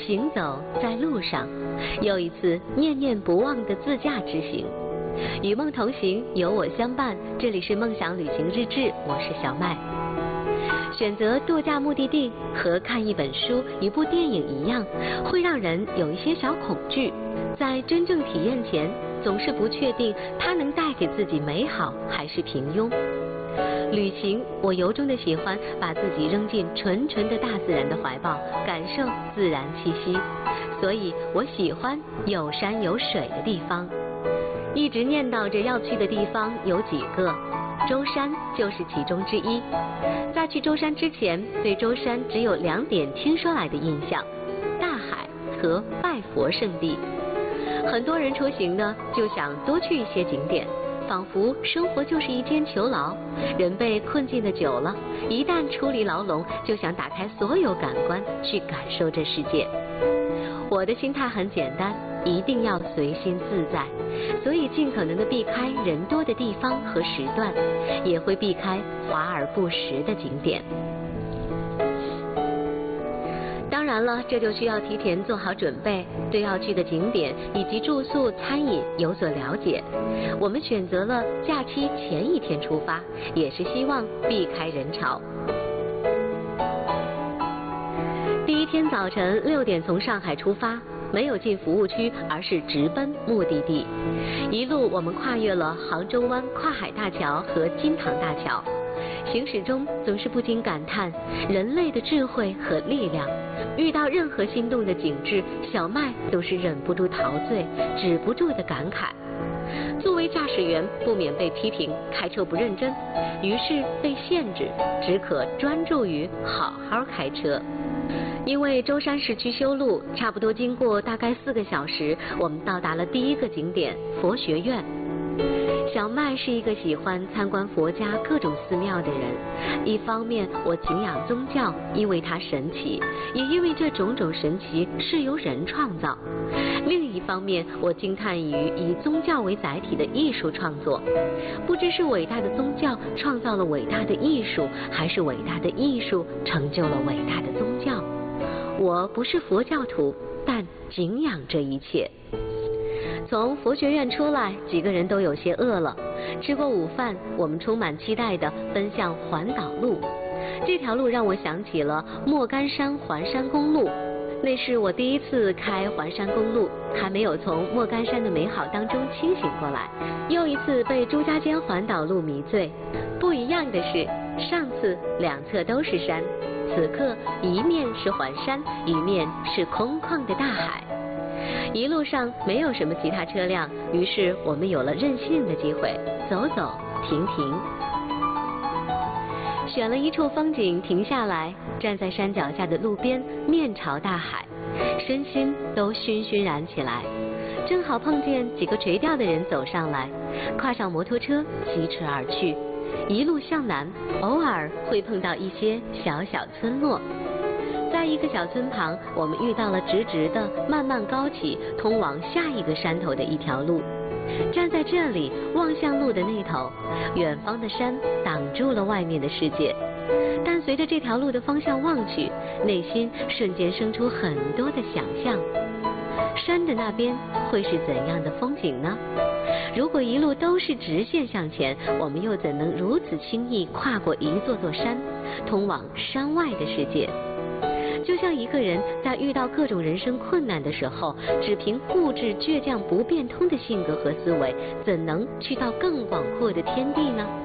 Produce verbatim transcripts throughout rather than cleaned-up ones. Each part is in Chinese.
行走在路上，又一次念念不忘的自驾之行。与梦同行，有我相伴。这里是梦想旅行日志，我是小麦。选择度假目的地和看一本书、一部电影一样，会让人有一些小恐惧。在真正体验前，总是不确定它能带给自己美好还是平庸。旅行，我由衷的喜欢把自己扔进纯纯的大自然的怀抱，感受自然气息。所以我喜欢有山有水的地方。一直念叨着要去的地方有几个，舟山就是其中之一。在去舟山之前，对舟山只有两点听说来的印象：大海和拜佛圣地。很多人出行呢，就想多去一些景点，仿佛生活就是一间囚牢，人被困禁的久了，一旦出离牢笼，就想打开所有感官去感受这世界。我的心态很简单，一定要随心自在，所以尽可能的避开人多的地方和时段，也会避开华而不实的景点。当然了，这就需要提前做好准备，对要去的景点以及住宿、餐饮有所了解。我们选择了假期前一天出发，也是希望避开人潮。第一天早晨六点从上海出发，没有进服务区，而是直奔目的地。一路我们跨越了杭州湾跨海大桥和金塘大桥，行驶中总是不禁感叹人类的智慧和力量。遇到任何心动的景致，小麦都是忍不住陶醉，止不住的感慨。作为驾驶员，不免被批评开车不认真，于是被限制，只可专注于好好开车。因为舟山市区修路，差不多经过大概四个小时，我们到达了第一个景点佛学院。小麦是一个喜欢参观佛家各种寺庙的人，一方面我敬仰宗教，因为它神奇，也因为这种种神奇是由人创造；另一方面我惊叹于以宗教为载体的艺术创作，不知是伟大的宗教创造了伟大的艺术，还是伟大的艺术成就了伟大的宗教。我不是佛教徒，但敬仰这一切。从佛学院出来，几个人都有些饿了。吃过午饭，我们充满期待地奔向环岛路。这条路让我想起了莫干山环山公路，那是我第一次开环山公路，还没有从莫干山的美好当中清醒过来，又一次被朱家尖环岛路迷醉。不一样的是，上次两侧都是山，此刻一面是环山，一面是空旷的大海。一路上没有什么其他车辆，于是我们有了任性的机会，走走停停。选了一处风景停下来，站在山脚下的路边，面朝大海，身心都熏熏然起来。正好碰见几个垂钓的人走上来，跨上摩托车疾驰而去。一路向南，偶尔会碰到一些小小村落。在一个小村旁，我们遇到了直直的、慢慢高起、通往下一个山头的一条路。站在这里，望向路的那头，远方的山挡住了外面的世界。但随着这条路的方向望去，内心瞬间生出很多的想象。山的那边会是怎样的风景呢？如果一路都是直线向前，我们又怎能如此轻易跨过一座座山，通往山外的世界？就像一个人在遇到各种人生困难的时候，只凭固执、倔强、不变通的性格和思维，怎能去到更广阔的天地呢？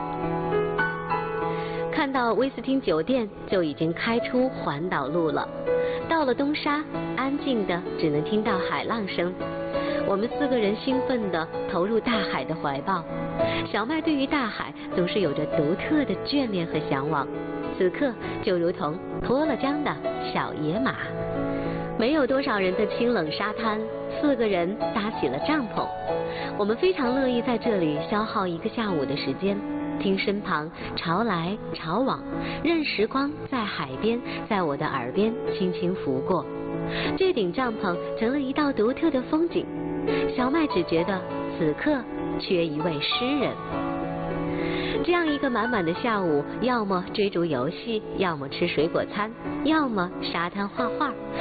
看到威斯汀酒店，就已经开出环岛路了。到了东沙，安静的只能听到海浪声。我们四个人兴奋地投入大海的怀抱。小麦对于大海总是有着独特的眷恋和向往，此刻就如同脱了缰的小野马。没有多少人的清冷沙滩，四个人搭起了帐篷。我们非常乐意在这里消耗一个下午的时间，听身旁潮来潮往，任时光在海边，在我的耳边轻轻拂过。这顶帐篷成了一道独特的风景。小麦只觉得此刻缺一位诗人。这样一个满满的下午，要么追逐游戏，要么吃水果餐，要么沙滩画画，